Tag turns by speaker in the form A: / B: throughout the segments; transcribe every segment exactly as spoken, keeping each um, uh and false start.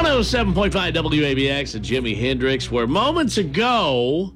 A: one oh seven point five W A B X and Jimi Hendrix, where moments ago,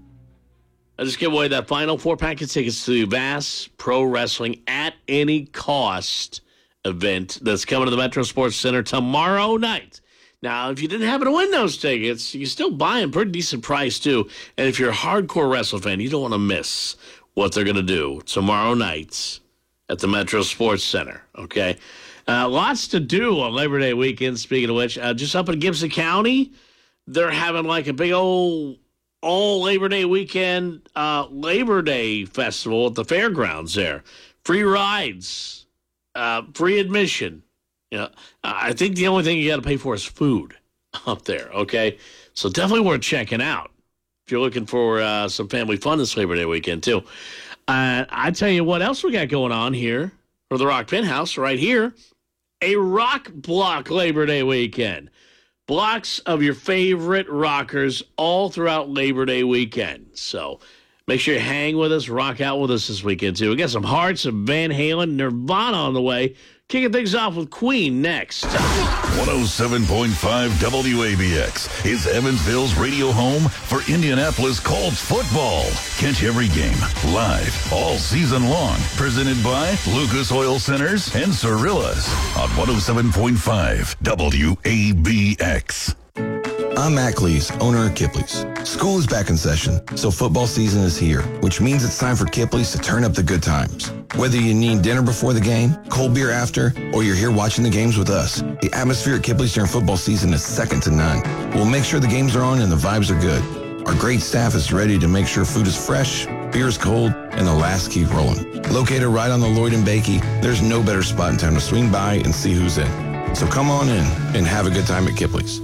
A: I just gave away that final four-pack of tickets to the Bass Pro Wrestling at Any Cost event that's coming to the Metro Sports Center tomorrow night. Now, if you didn't happen to win those tickets, you can still buy them. Pretty decent price, too. And if you're a hardcore wrestling fan, you don't want to miss what they're going to do tomorrow night at the Metro Sports Center, okay? Uh, lots to do on Labor Day weekend, speaking of which. Uh, just up in Gibson County, they're having like a big old all Labor Day weekend uh, Labor Day festival at the fairgrounds there. Free rides, uh, free admission. You know, I think the only thing you got to pay for is food up there, okay? So definitely worth checking out if you're looking for uh, some family fun this Labor Day weekend, too. Uh, I tell you what else we got going on here for the Rock Penthouse right here. A rock block Labor Day weekend. Blocks of your favorite rockers all throughout Labor Day weekend. So make sure you hang with us, rock out with us this weekend, too. We got some Hearts, some Van Halen, Nirvana on the way. Kicking things off with Queen next.
B: one oh seven point five W A B X is Evansville's radio home for Indianapolis Colts football. Catch every game live all season long. Presented by Lucas Oil Centers and Cirillas on one oh seven point five W A B X.
C: I'm Matt Cleese, owner of Kipley's. School is back in session, so football season is here, which means it's time for Kipley's to turn up the good times. Whether you need dinner before the game, cold beer after, or you're here watching the games with us, the atmosphere at Kipley's during football season is second to none. We'll make sure the games are on and the vibes are good. Our great staff is ready to make sure food is fresh, beer is cold, and the laughs keep rolling. Located right on the Lloyd and Bakey, there's no better spot in town to swing by and see who's in. So come on in and have a good time at Kipley's.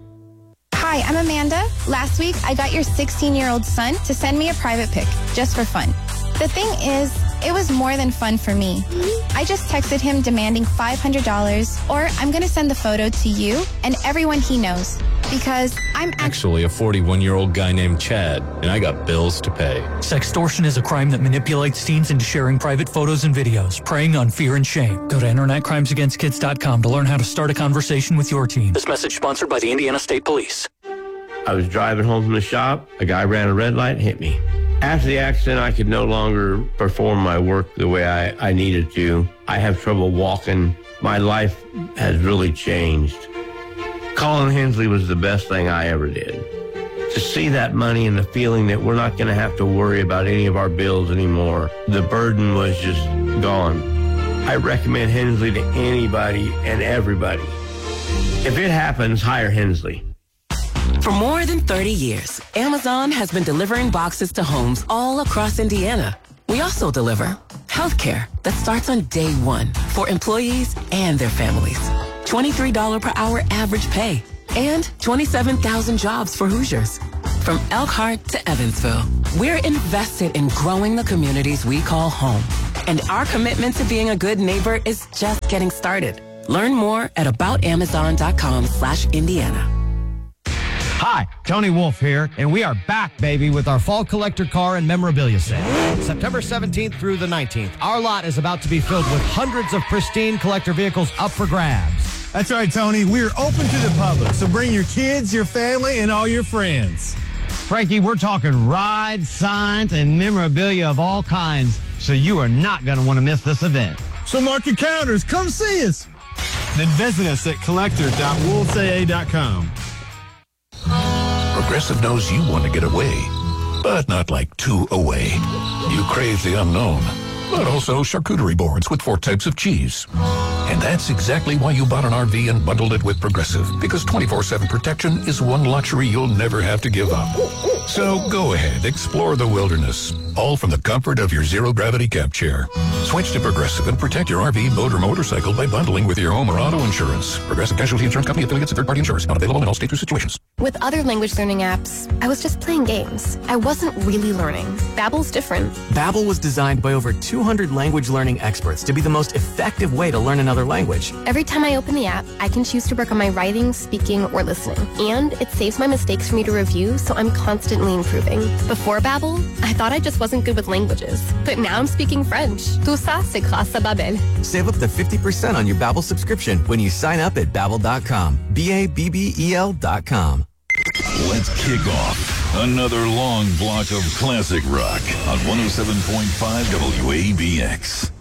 D: Hi, I'm Amanda. Last week, I got your sixteen-year-old son to send me a private pic, just for fun. The thing is, it was more than fun for me. I just texted him demanding five hundred dollars, or I'm going to send the photo to you and everyone he knows, because I'm
E: actually a forty-one-year-old guy named Chad, and I got bills to pay.
F: Sextortion is a crime that manipulates teens into sharing private photos and videos, preying on fear and shame. Go to internet crimes against kids dot com to learn how to start a conversation with your teen. This message sponsored by the Indiana State Police.
G: I was driving home from the shop. A guy ran a red light and hit me. After the accident, I could no longer perform my work the way I, I needed to. I have trouble walking. My life has really changed. Colin Hensley was the best thing I ever did. To see that money and the feeling that we're not going to have to worry about any of our bills anymore, the burden was just gone. I recommend Hensley to anybody and everybody. If it happens, hire Hensley.
H: For more than thirty years, Amazon has been delivering boxes to homes all across Indiana. We also deliver healthcare that starts on day one for employees and their families. twenty-three dollars per hour average pay and twenty-seven thousand jobs for Hoosiers. From Elkhart to Evansville, we're invested in growing the communities we call home. And our commitment to being a good neighbor is just getting started. Learn more at about amazon dot com slash Indiana.
I: Hi, Tony Wolf here, and we are back, baby, with our fall collector car and memorabilia sale. September seventeenth through the nineteenth, our lot is about to be filled with hundreds of pristine collector vehicles up for grabs.
J: That's right, Tony. We're open to the public, so bring your kids, your family, and all your friends.
I: Frankie, we're talking rides, signs, and memorabilia of all kinds, so you are not going to want to miss this event.
J: So mark your calendars. Come see us. Then visit us at collector dot wolves a a dot com.
B: Progressive knows you want to get away, but not like too away. You crave the unknown, but also charcuterie boards with four types of cheese. And that's exactly why you bought an R V and bundled it with Progressive, because twenty-four seven protection is one luxury you'll never have to give up. So go ahead, explore the wilderness, all from the comfort of your zero-gravity cab chair. Switch to Progressive and protect your R V, boat, or motorcycle by bundling with your home or auto insurance. Progressive Casualty Insurance Company, affiliates, and third-party insurers. Not available in all states or situations.
K: With other language learning apps, I was just playing games. I wasn't really learning. Babbel's different.
L: Babbel was designed by over two hundred language learning experts to be the most effective way to learn another language.
K: Every time I open the app, I can choose to work on my writing, speaking, or listening. And it saves my mistakes for me to review, so I'm constantly improving. Before Babbel, I thought I just wasn't good with languages. But now I'm speaking French. Tout ça, c'est grâce à Babbel.
L: Save up to fifty percent on your Babbel subscription when you sign up at Babbel dot com. B A B B E L dot com.
B: Let's kick off another long block of classic rock on one oh seven point five W A B X.